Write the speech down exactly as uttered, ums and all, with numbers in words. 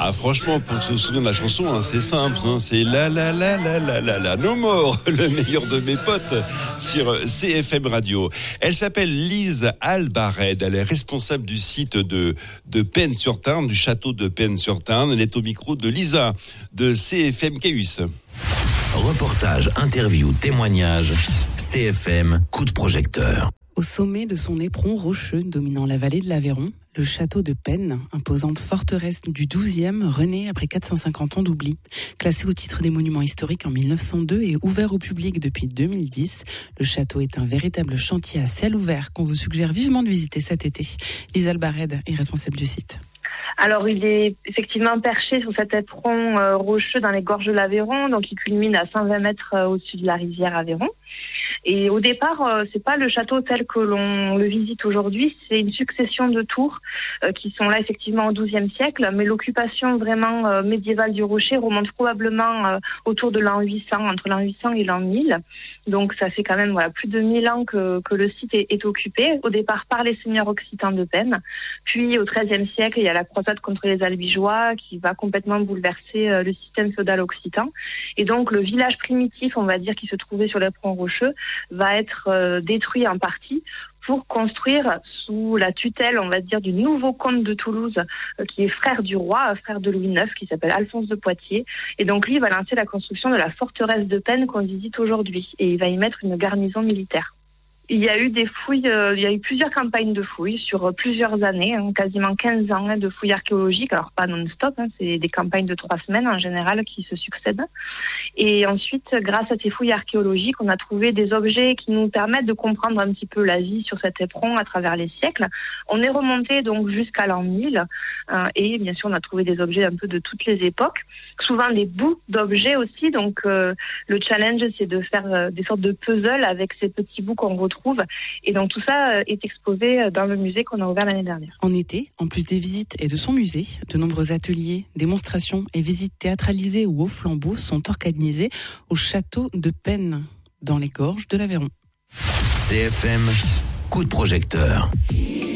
Ah, franchement, pour se souvenir de la chanson, hein, c'est simple. Hein, c'est la la la la la la la no more, le meilleur de mes potes sur C F M Radio. Elle s'appelle Lise Albared. Elle est responsable du site de de Pennes-sur-Tarn, du château de Pennes-sur-Tarn. Elle est au micro de Lisa de C F M Caus. Reportage, interview, témoignage. C F M, coup de projecteur. Au sommet de son éperon rocheux dominant la vallée de l'Aveyron, le château de Pennes, imposante forteresse du douzième, renaît après quatre cent cinquante ans d'oubli. Classé au titre des monuments historiques en mille neuf cent deux et ouvert au public depuis deux mille dix, le château est un véritable chantier à ciel ouvert qu'on vous suggère vivement de visiter cet été. Lise Albared est responsable du site. Alors, il est effectivement perché sur cet éperon euh, rocheux dans les gorges de l'Aveyron, donc il culmine à cent vingt mètres euh, au-dessus de la rivière Aveyron. Et au départ, euh, c'est pas le château tel que l'on le visite aujourd'hui, c'est une succession de tours euh, qui sont là effectivement au douzième siècle, mais l'occupation vraiment euh, médiévale du rocher remonte probablement euh, autour de l'an huit cents, entre l'an huit cents et l'an mille. Donc ça fait quand même voilà plus de mille ans que, que le site est, est occupé, au départ par les seigneurs occitans de Pennes. Puis au treizième siècle, il y a la croisade contre les Albigeois qui va complètement bouleverser euh, le système féodal occitan. Et donc le village primitif, on va dire, qui se trouvait sur l'éperon rocheux, va être euh, détruit en partie pour construire sous la tutelle, on va dire, du nouveau comte de Toulouse, euh, qui est frère du roi, frère de Louis neuf, qui s'appelle Alphonse de Poitiers. Et donc lui, il va lancer la construction de la forteresse de Pennes qu'on visite aujourd'hui. Et il va y mettre une garnison militaire. Il y a eu des fouilles, euh, il y a eu plusieurs campagnes de fouilles sur euh, plusieurs années, hein, quasiment quinze ans hein, de fouilles archéologiques, alors pas non-stop, hein, c'est des campagnes de trois semaines en général qui se succèdent. Et ensuite, grâce à ces fouilles archéologiques, on a trouvé des objets qui nous permettent de comprendre un petit peu la vie sur cet éperon à travers les siècles. On est remonté donc jusqu'à l'an mille euh, et bien sûr on a trouvé des objets un peu de toutes les époques, souvent des bouts d'objets aussi, donc euh, le challenge c'est de faire euh, des sortes de puzzles avec ces petits bouts qu'on retrouve. Et donc tout ça est exposé dans le musée qu'on a ouvert l'année dernière. En été, en plus des visites et de son musée, de nombreux ateliers, démonstrations et visites théâtralisées ou au flambeau sont organisés au château de Pennes, dans les gorges de l'Aveyron. C F M, coup de projecteur.